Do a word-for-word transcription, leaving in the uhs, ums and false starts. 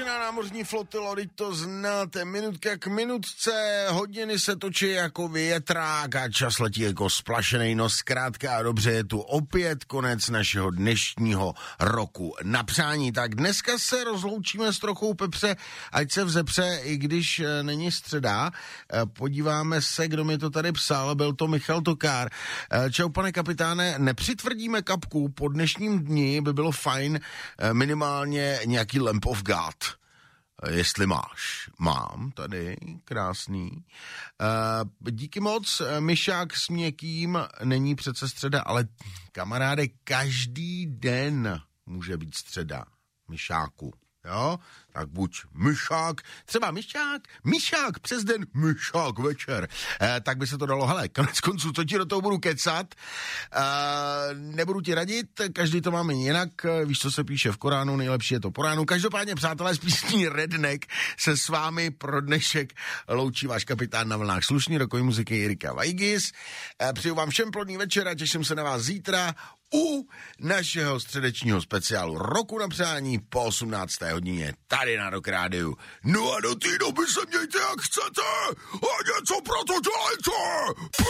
Červená námořní flotilo, teď to znáte, minutka k minutce, hodiny se točí jako větrák a čas letí jako splašený, no zkrátka a dobře, je tu opět konec našeho dnešního roku na přání. Tak dneska se rozloučíme s trochou pepře, ať se vzepře, i když není středa. Podíváme se, kdo mi to tady psal, byl to Michal Tokár. Čau, pane kapitáne, nepřitvrdíme kapku, po dnešním dni by bylo fajn minimálně nějaký Lamp of God. Jestli máš. Mám tady, krásný. Uh, díky moc, myšák s měkkým, není přece středa, ale kamaráde, každý den může být středa myšáku. Jo, tak buď myšák, třeba myšák, myšák přes den, myšák večer. E, tak by se to dalo, hele, konec konců, co ti do toho budu kecat, e, nebudu ti radit, každý to máme jinak, víš, co se píše v Koránu, nejlepší je to po ránu. Každopádně, přátelé, z písní Redneck se s vámi pro dnešek loučí váš kapitán na vlnách slušný rokový muziky Jirka Vajgis. E, přeju vám všem plodný večer a těším se na vás zítra u našeho středečního speciálu Roku na přání po osmnácté hodině tady na Rock Rádiu. No a do té doby se mějte jak chcete a něco pro to dělejte!